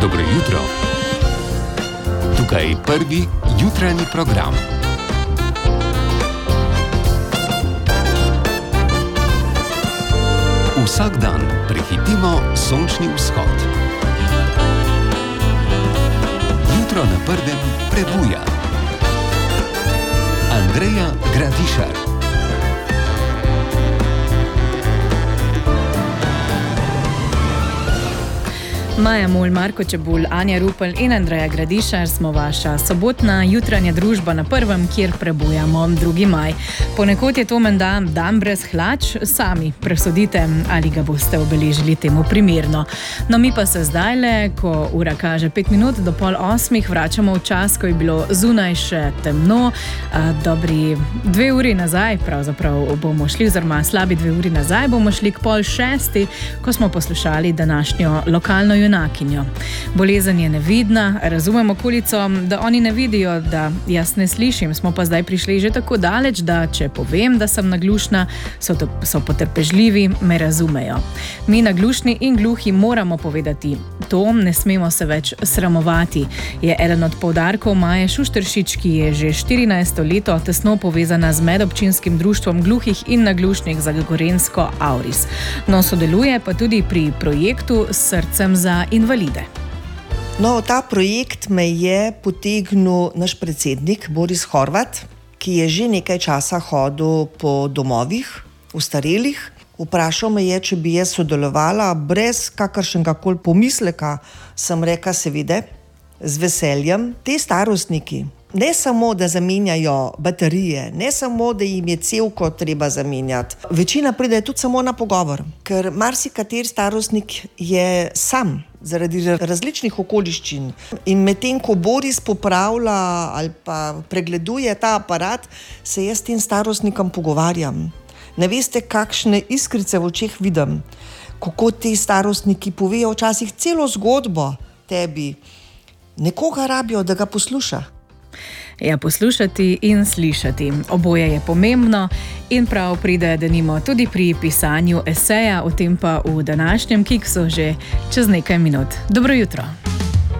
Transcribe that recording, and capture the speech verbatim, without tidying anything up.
Dobro jutro. Tukaj prvi jutranji program. Vsak dan prehitimo sončni vzhod. Jutro na prvem prebuja. Andreja Gradišar. Maja Mol, Marko Čebulj, Anja Rupel in Andreja Gradišar smo vaša sobotna jutranja družba na prvem, kjer prebujamo drugi maj. Ponekod je to menda dan brez hlač, sami presodite, ali ga boste obeležili temu primerno. No, mi pa se zdajle, ko ura kaže pet minut do pol osmih, vračamo v čas, ko je bilo zunaj še temno. Dobri dve uri nazaj, pravzaprav bomo šli, oziroma slabi dve uri nazaj, bomo šli k pol šesti, ko smo poslušali današnjo lokalno junakinjo. Bolezen je nevidna, razumem okolico, da oni ne vidijo, da jaz ne slišim. Smo pa zdaj prišli že tako daleč, da če povem, da sem naglušna, so, to, so potrpežljivi, me razumejo. Mi naglušni in gluhi moramo povedati to, ne smemo se več sramovati. Je eden od poudarkov Maje Šušteršič, ki je že štirinajsto leto tesno povezana z medobčinskim društvom gluhih in naglušnih za Gorenjsko Auris. No, sodeluje pa tudi pri projektu s srcem za invalide. No, ta projekt me je potegnil naš predsednik Boris Horvat, ki je že nekaj časa hodil po domovih ostarelih. Vprašal me je, če bi jaz sodelovala, brez kakršnega koli pomisleka. Sem rekla, seveda, z veseljem. Te starostniki, ne samo, da zamenjajo baterije, ne samo, da jim je cevko treba zamenjati. Večina pride tudi samo na pogovor, ker marsikateri starostnik je sam, zaradi različnih okoliščin. In medtem, ko Boris popravlja ali pa pregleduje ta aparat, se jaz s tem starostnikom pogovarjam. Ne veste, kakšne iskrice v očeh vidim, kako ti starostniki povejo včasih celo zgodbo tebi. Nekoga rabijo, da ga posluša. Ja, poslušati in slišati. Oboje je pomembno in prav pride denimo tudi pri pisanju eseja, o tem pa v današnjem Kiksu že čez nekaj minut. Dobro jutro.